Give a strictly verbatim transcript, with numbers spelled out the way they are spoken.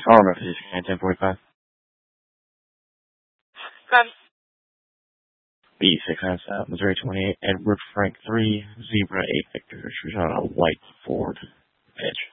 Harmon. ten forty-five. Gun. B six nine seven, Missouri twenty-eight, Edward Frank three, Zebra eight Victor. She's on a white Ford Edge.